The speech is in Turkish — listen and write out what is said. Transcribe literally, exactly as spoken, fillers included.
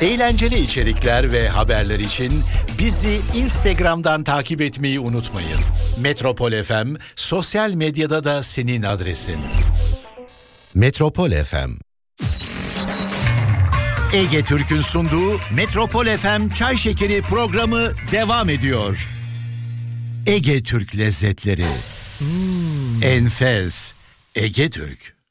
Eğlenceli içerikler ve haberler için bizi Instagram'dan takip etmeyi unutmayın. Metropol F M sosyal medyada da senin adresin. Metropol F M. Ege Türk'ün sunduğu Metropol F M Çay Şekeri programı devam ediyor. Ege Türk lezzetleri. Hmm. Enfes. Ege Türk.